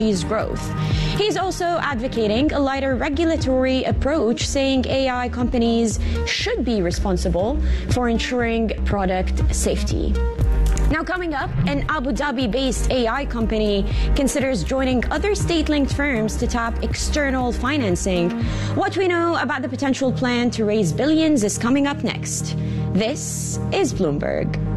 growth. He's also advocating a lighter regulatory approach, saying AI companies should be responsible for ensuring product safety. Now, coming up, an Abu Dhabi-based AI company considers joining other state-linked firms to tap external financing. What we know about the potential plan to raise billions is coming up next. This is Bloomberg.